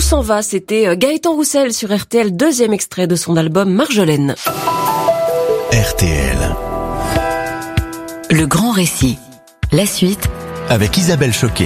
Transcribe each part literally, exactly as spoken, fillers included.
s'en va, c'était Gaëtan Roussel sur R T L, deuxième extrait de son album Marjolaine. R T L. Le grand récit. La suite avec Isabelle Choquet.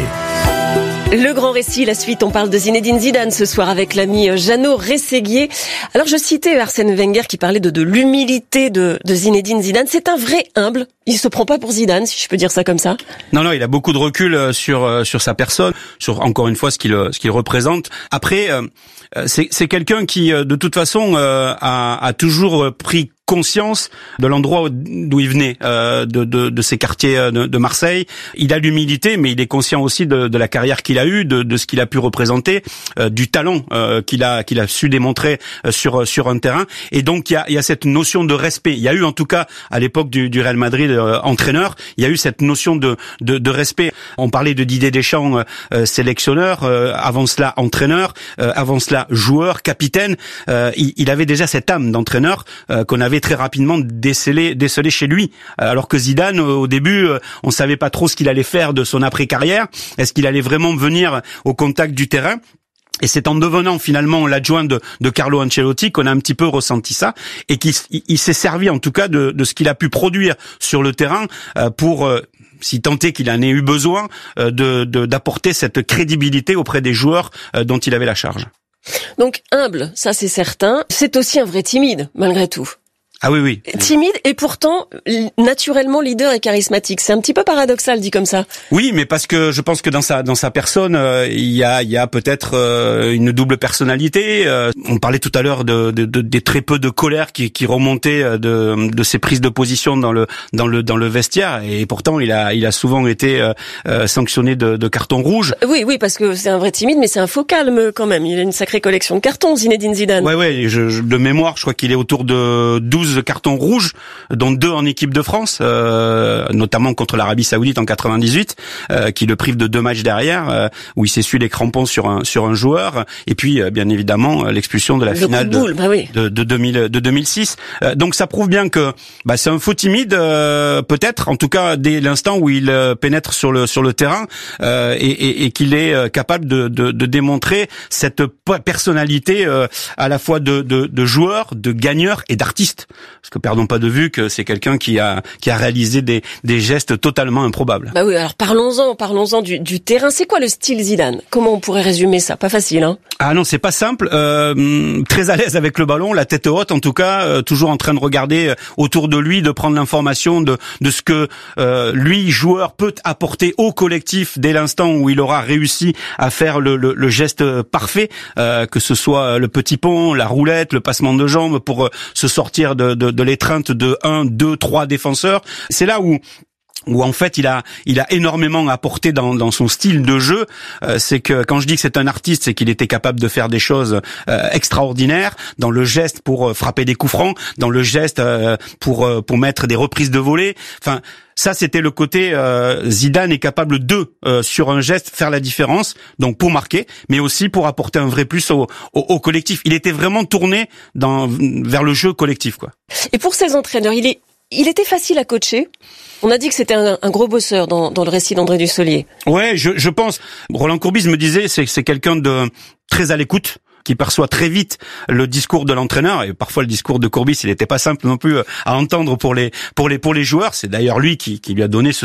Le grand récit, la suite, on parle de Zinedine Zidane ce soir avec l'ami Jeannot Rességuier. Alors je citais Arsène Wenger qui parlait de, de l'humilité de, de Zinedine Zidane. C'est un vrai humble. Il se prend pas pour Zidane, si je peux dire ça comme ça. Non, non, il a beaucoup de recul sur sur sa personne, sur encore une fois ce qu'il ce qu'il représente. Après, c'est c'est quelqu'un qui de toute façon a, a toujours pris conscience de l'endroit d'où il venait, euh, de, de, de ces quartiers de, de Marseille. Il a l'humilité, mais il est conscient aussi de, de la carrière qu'il a eue, de, de ce qu'il a pu représenter, euh, du talent euh, qu'il a qu'il a su démontrer euh, sur sur un terrain. Et donc il y a, il y a cette notion de respect. Il y a eu en tout cas à l'époque du, du Real Madrid euh, entraîneur, il y a eu cette notion de de, de respect. On parlait de Didier Deschamps, euh, sélectionneur, euh, avant cela entraîneur, euh, avant cela joueur, capitaine. Euh, il, il avait déjà cette âme d'entraîneur euh, qu'on avait très rapidement décelé, décelé chez lui. Alors que Zidane, au début, on savait pas trop ce qu'il allait faire de son après-carrière. Est-ce qu'il allait vraiment venir au contact du terrain ? Et c'est en devenant finalement l'adjoint de, de Carlo Ancelotti qu'on a un petit peu ressenti ça, et qu'il il, il s'est servi en tout cas de, de ce qu'il a pu produire sur le terrain euh, pour... Euh, si tant est qu'il en ait eu besoin, euh, de, de, d'apporter cette crédibilité auprès des joueurs euh, dont il avait la charge. Donc humble, ça c'est certain. C'est aussi un vrai timide, malgré tout. Ah oui, oui. Timide et pourtant naturellement leader et charismatique. C'est un petit peu paradoxal dit comme ça. Oui, mais parce que je pense que dans sa dans sa personne, euh, il y a il y a peut-être euh, une double personnalité. Euh, on parlait tout à l'heure de, de, de des très peu de colère qui qui remontaient de de ses prises de position dans le dans le dans le vestiaire, et pourtant il a il a souvent été euh, euh, sanctionné de, de cartons rouges. Oui, oui, parce que c'est un vrai timide, mais c'est un faux calme quand même. Il a une sacrée collection de cartons, Zinedine Zidane. Ouais, ouais. Je, je, de mémoire, je crois qu'il est autour de douze cartons rouges, dont deux en équipe de France, euh, notamment contre l'Arabie Saoudite en quatre-vingt-dix-huit, euh, qui le prive de deux matchs derrière, euh, où il s'essuie les crampons sur un sur un joueur, et puis euh, bien évidemment l'expulsion de la le finale de, boule, bah oui. de, de, deux mille, de deux mille six. Euh, donc ça prouve bien que bah, c'est un faux timide, euh, peut-être, en tout cas dès l'instant où il euh, pénètre sur le sur le terrain, euh, et, et, et qu'il est euh, capable de, de, de démontrer cette personnalité euh, à la fois de, de, de joueur, de gagneur et d'artiste. Parce que perdons pas de vue que c'est quelqu'un qui a qui a réalisé des des gestes totalement improbables. Bah oui, alors parlons-en, parlons-en du, du terrain. C'est quoi le style Zidane ? Comment on pourrait résumer ça ? Pas facile, hein ? Ah non, c'est pas simple. Euh, très à l'aise avec le ballon, la tête haute en tout cas, euh, toujours en train de regarder autour de lui, de prendre l'information de de ce que euh, lui, joueur, peut apporter au collectif dès l'instant où il aura réussi à faire le, le, le geste parfait, euh, que ce soit le petit pont, la roulette, le passement de jambes pour euh, se sortir de, de, de l'étreinte de un, deux, trois défenseurs. C'est là où où en fait il a il a énormément apporté dans dans son style de jeu. Euh, c'est que quand je dis que c'est un artiste, c'est qu'il était capable de faire des choses euh, extraordinaires dans le geste pour euh, frapper des coups francs, dans le geste euh, pour euh, pour mettre des reprises de volée. Enfin, ça c'était le côté euh, Zidane est capable de euh, sur un geste faire la différence, donc pour marquer, mais aussi pour apporter un vrai plus au au, au collectif. Il était vraiment tourné dans vers le jeu collectif, quoi. Et pour ces entraîneurs, il est il était facile à coacher. On a dit que c'était un, un gros bosseur dans, dans le récit d'André Dussolier. Ouais, je, je pense. Roland Courbis me disait, c'est c'est quelqu'un de très à l'écoute, qui perçoit très vite le discours de l'entraîneur, et parfois le discours de Courbis, il n'était pas simple non plus à entendre pour les pour les pour les joueurs. C'est d'ailleurs lui qui qui lui a donné ce